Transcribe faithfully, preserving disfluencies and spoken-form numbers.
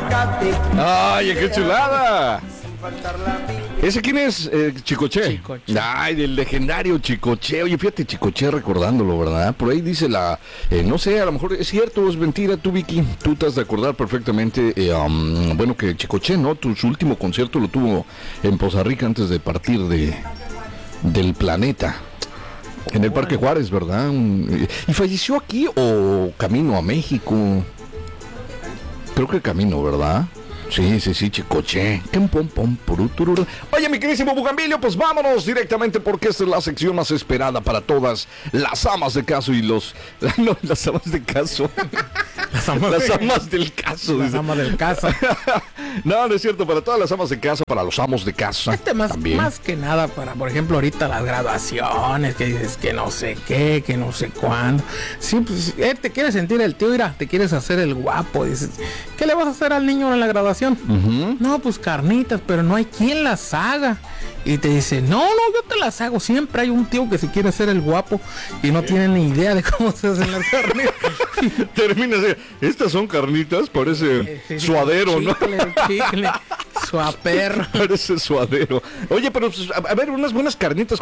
¡Ay, qué chulada! ¿Ese quién es? Eh, Chicoche. Chicoche. Ay, del legendario Chicoche. Oye, fíjate, Chicoche recordándolo, ¿verdad? Por ahí dice la... Eh, no sé, a lo mejor es cierto o es mentira. Tú, Vicky, tú te has de acordar perfectamente. Eh, um, bueno, que Chicoche, ¿no? Tu, su último concierto lo tuvo en Poza Rica antes de partir de del planeta. En el Parque Juárez, ¿verdad? Un, ¿Y falleció aquí o camino a México? Creo que camino, ¿verdad? Sí, sí, sí, Chicoche. Oye, mi queridísimo Bugambilio, pues vámonos directamente porque esta es la sección más esperada para todas las amas de caso y los... No, las amas de caso. Las amas, las de... amas del caso. Las amas del caso. No, no es cierto, para todas las amas de casa, para los amos de casa. Este más, más que nada para, por ejemplo, ahorita las graduaciones, que dices que no sé qué, que no sé cuándo. Sí, pues, eh, te quieres sentir el tío, mira, te quieres hacer el guapo. Dices, ¿qué le vas a hacer al niño en la graduación? Uh-huh. No, pues carnitas, pero no hay quien las haga. Y te dice, no, no, yo te las hago. Siempre hay un tío que se quiere hacer el guapo y no tiene ni idea de cómo se hacen las carnitas. Termina así, estas son carnitas, parece eh, sí, suadero, chicle, ¿no? Chicle, suaperro. Parece suadero. Oye, pero a ver, unas buenas carnitas